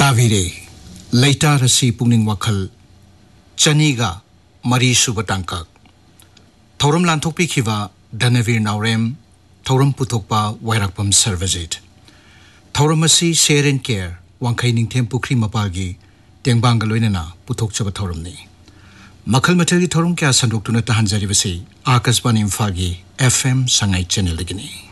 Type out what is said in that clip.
तावीरे लेटा रसी पुनिंग वखल चनीगा मरी सुब टांकक थौरम लांथोकपी खिवा धनवीर नावरेम थौरम पुथोकपा वायरकपम सर्वजित थौरम असी share and care वांखै Ningthem Pukhri मपागी तेंबांग लोइनना पुथोकचब थौरमनी मखल मथलगी थौरम क्या संदोक्तुना तहंजरिबसी आकाशवाणी इम्फालगी FM संगाई चैनल दगिनी।